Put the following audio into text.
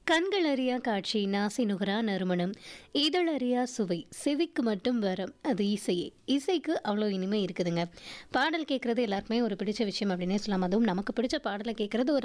கண்கள் அறியா காட்சி, நாசி நுகரா நறுமணம், இதழறியா சுவை, செவிக்கு மட்டும் வரம், அது இசையே. இசைக்கு அவ்வளோ இனிமை இருக்குதுங்க. பாடல் கேட்குறது எல்லாருக்குமே ஒரு பிடிச்ச விஷயம் அப்படின்னே சொல்லலாம். அதுவும் நமக்கு பிடிச்ச பாடலை கேட்குறது ஒரு